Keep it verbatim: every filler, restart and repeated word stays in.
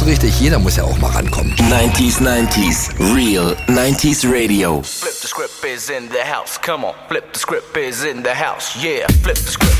richtig, jeder muss ja auch mal rankommen. nineties, nineties, Real nineties Radio. Flip the script is in the house, come on. Flip the script is in the house, yeah. Flip the script.